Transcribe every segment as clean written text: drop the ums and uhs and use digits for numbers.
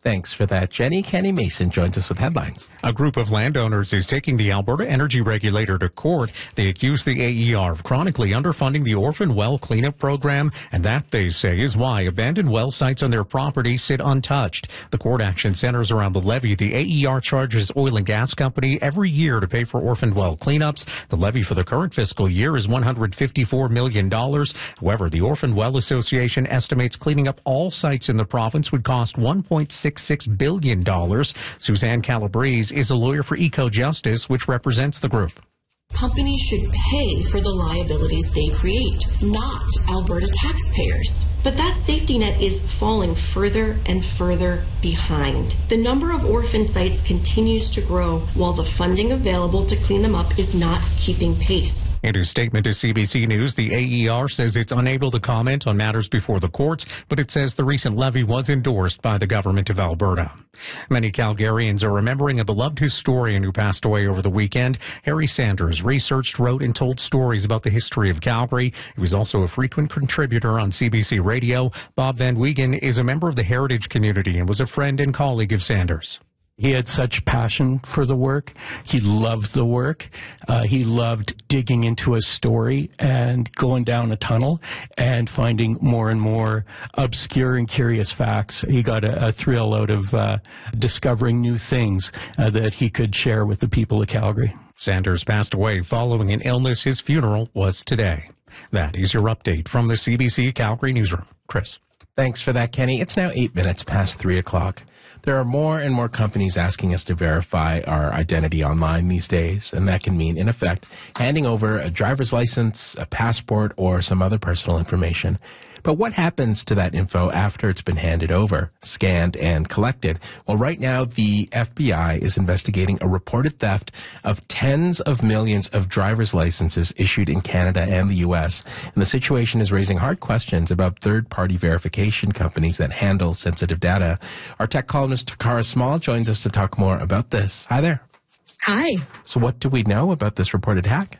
Thanks for that, Jenny. Kenny Mason joins us with headlines. A group of landowners is taking the Alberta Energy Regulator to court. They accuse the AER of chronically underfunding the orphan well cleanup program, and that, they say, is why abandoned well sites on their property sit untouched. The court action centers around the levy the AER charges oil and gas company every year to pay for orphan well cleanups. The levy for the current fiscal year is $154 million. However, the Orphan Well Association estimates cleaning up all sites in the province would cost $1.66 billion. Suzanne Calabrese is a lawyer for EcoJustice, which represents the group. Companies should pay for the liabilities they create, not Alberta taxpayers. But that safety net is falling further and further behind. The number of orphan sites continues to grow while the funding available to clean them up is not keeping pace. In his statement to CBC News, the AER says it's unable to comment on matters before the courts, but it says the recent levy was endorsed by the government of Alberta. Many Calgarians are remembering a beloved historian who passed away over the weekend. Harry Sanders researched, wrote, and told stories about the history of Calgary. He was also a frequent contributor on CBC Radio. Bob Van Wiegen is a member of the heritage community and was a friend and colleague of Sanders. He had such passion for the work. He loved the work. He loved digging into a story and going down a tunnel and finding more and more obscure and curious facts. He got a thrill out of discovering new things that he could share with the people of Calgary. Sanders passed away following an illness. His funeral was today. That is your update from the CBC Calgary newsroom. Chris. Thanks for that, Kenny. It's now 8 minutes past 3 o'clock. There are more and more companies asking us to verify our identity online these days, and that can mean, in effect, handing over a driver's license, a passport, or some other personal information. But what happens to that info after it's been handed over, scanned, and collected? Well, right now, the FBI is investigating a reported theft of tens of millions of driver's licenses issued in Canada and the U.S., and the situation is raising hard questions about third-party verification companies that handle sensitive data. Our tech columnist, Takara Small, joins us to talk more about this. Hi there. Hi. So what do we know about this reported hack?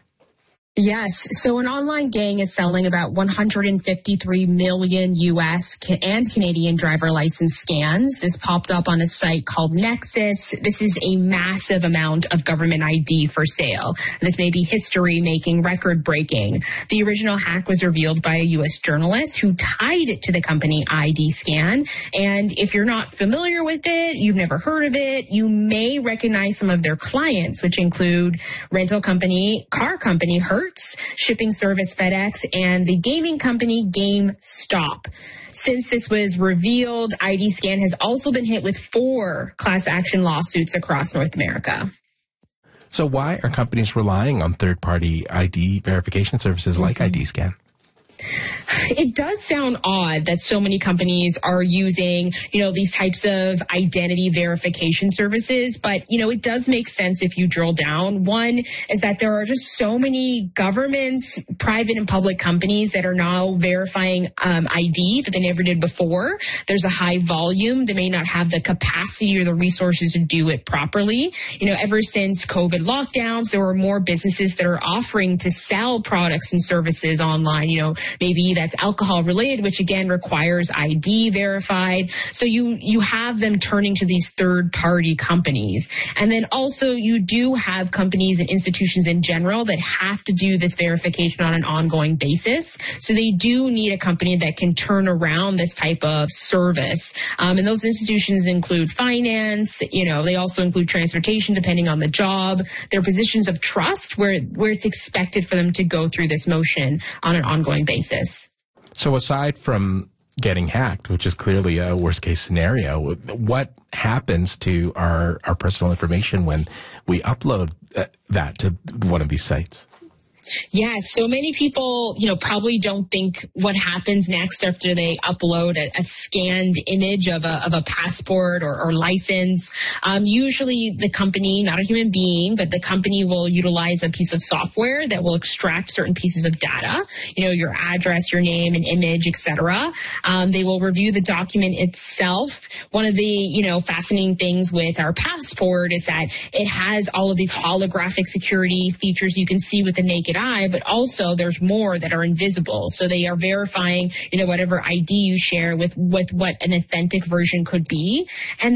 Yes. So an online gang is selling about 153 million U.S. and Canadian driver license scans. This popped up on a site called Nexus. This is a massive amount of government ID for sale. This may be history making, record breaking. The original hack was revealed by a U.S. journalist who tied it to the company ID Scan. And if you're not familiar with it, you've never heard of it, you may recognize some of their clients, which include rental company, car company, Hertz, shipping service FedEx, and the gaming company GameStop. Since this was revealed, ID Scan has also been hit with 4 class action lawsuits across North America. So why are companies relying on third-party ID verification services like ID Scan? It does sound odd that so many companies are using, these types of identity verification services, but, it does make sense if you drill down. One is that there are just so many governments, private and public companies that are now verifying ID that they never did before. There's a high volume. They may not have the capacity or the resources to do it properly. Ever since COVID lockdowns, there were more businesses that are offering to sell products and services online, maybe that's alcohol related, which again requires ID verified. So you have them turning to these third party companies. And then also you do have companies and institutions in general that have to do this verification on an ongoing basis. So they do need a company that can turn around this type of service. And those institutions include finance, they also include transportation depending on the job. They're positions of trust where it's expected for them to go through this motion on an ongoing basis. So aside from getting hacked, which is clearly a worst case scenario, what happens to our personal information when we upload that to one of these sites? Yeah, so many people, probably don't think what happens next after they upload a scanned image of a passport or license. Usually the company, not a human being, but the company will utilize a piece of software that will extract certain pieces of data, your address, your name, an image, etc. They will review the document itself. One of the, fascinating things with our passport is that it has all of these holographic security features you can see with the naked eye, but also there's more that are invisible. So they are verifying, whatever ID you share with what an authentic version could be. And